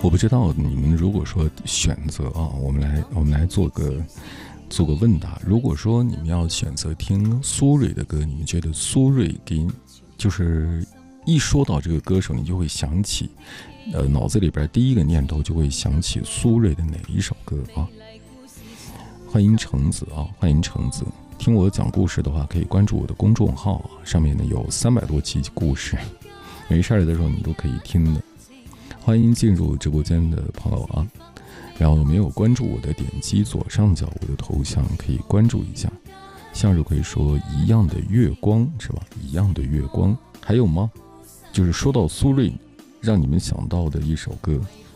我不知道你们如果说选择啊，我们来做个问答。如果说你们要选择听苏芮的歌，你们觉得苏芮就是一说到这个歌手，你就会想起，脑子里边第一个念头就会想起苏芮的哪一首歌啊？欢迎橙子啊，欢迎橙子。听我讲故事的话，可以关注我的公众号啊，上面呢有300多期故事，没事的时候你都可以听的。欢迎进入直播间的朋友啊，然后没有关注我的，点击左上角我的头像可以关注一下。向日葵说一样的月光是吧？一样的月光还有吗？就是说到苏芮，让你们想到的一首歌，